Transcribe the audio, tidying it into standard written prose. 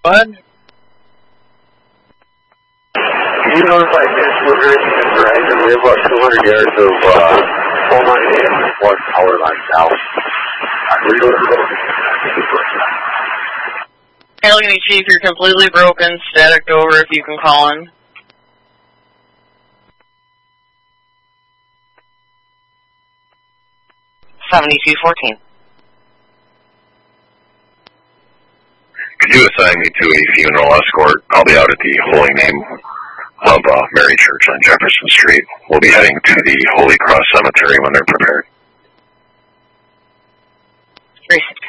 What? You notify Miss Woodard and Verizon we have about 200 yards of phone line and one power line south. Allegheny Chief, you're completely broken. Static over if you can call in. $7214. Could you assign me to a funeral escort? I'll be out at the Holy Name of Mary Church on Jefferson Street. We'll be heading to the Holy Cross Cemetery when they're prepared.